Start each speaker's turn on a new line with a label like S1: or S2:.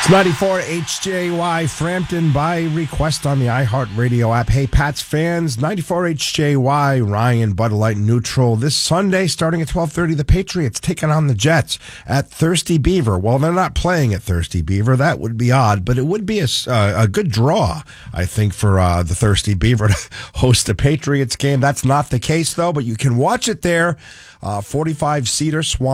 S1: It's 94 HJY Frampton by request on the iHeartRadio app. Hey, Pats fans, 94 HJY, Ryan, Bud Light, Neutral. This Sunday, starting at 12:30, the Patriots taking on the Jets at Thirsty Beaver. Well, they're not playing at Thirsty Beaver. That would be odd, but it would be a good draw, I think, for the Thirsty Beaver to host a Patriots game. That's not the case, though, but you can watch it there. 45-seater Swan.